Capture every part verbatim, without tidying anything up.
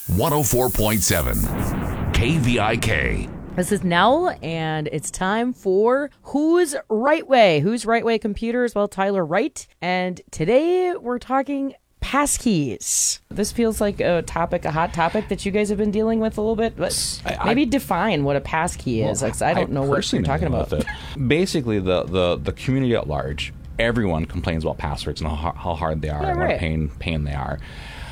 one oh four point seven K V I K. This is Nell, and it's time for Who's Right Way? Who's Right Way Computers? Well, Tyler Wright. And today we're talking passkeys. This feels like a topic, a hot topic that you guys have been dealing with a little bit. But I, maybe I, define what a passkey is. Well, I don't I know what you're talking about. It. Basically, the, the, the community at large, everyone complains about passwords and how, how hard they are, yeah, and right. what a pain pain they are.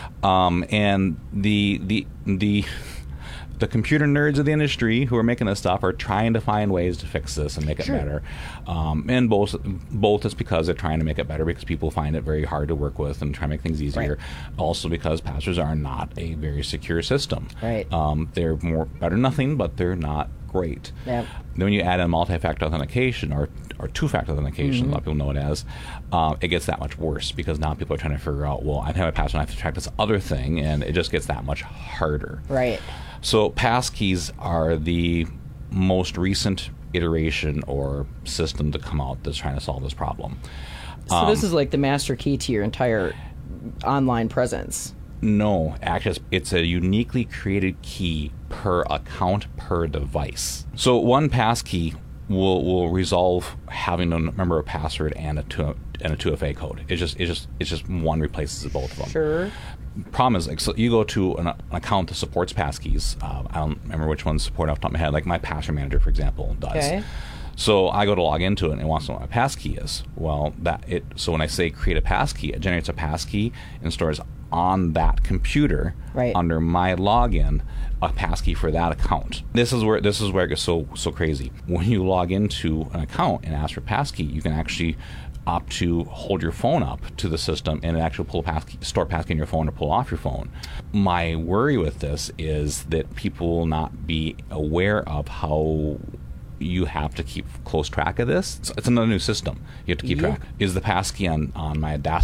Um, and the the the the computer nerds of the industry who are making this stuff are trying to find ways to fix this and make it sure. better. Um, and both both is because they're trying to make it better because people find it very hard to work with and try to make things easier. Right. Also because passwords are not a very secure system. Right. Um, they're more better than nothing, but they're not great. Yep. Then when you add in multi-factor authentication or or two-factor authentication, mm-hmm. a lot of people know it as, uh, it gets that much worse because now people are trying to figure out, well, I have a password, I have to track this other thing, and it just gets that much harder. Right. So passkeys are the most recent iteration or system to come out that's trying to solve this problem. So um, this is like the master key to your entire online presence. No, actually, it's a uniquely created key per account per device. So one passkey will will resolve having to remember a password and a two, and a two F A code. It's just it's just it's just one replaces both of them. Sure. Problem is, like, so you go to an, an account that supports passkeys. Uh, I don't remember which ones support off the top of my head. Like my password manager, for example, does. Okay. So I go to log into it and it wants to know what my passkey is. Well, that it. So when I say create a passkey, it generates a passkey and stores on that computer right. under my login a passkey for that account. This is where this is where it gets so so crazy. When you log into an account and ask for passkey, you can actually opt to hold your phone up to the system and actually pull a passkey, store passkey in your phone or pull off your phone. My worry with this is that people will not be aware of how you have to keep close track of this. It's, it's another new system. You have to keep yeah. track. Is the passkey on, on my desktop